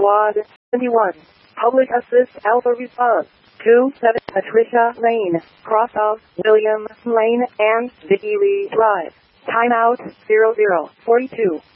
Squad 21. Public Assist Alpha Response 27. Patricia Lane, cross of William Lane and Vicky Lee Drive. Timeout 0042.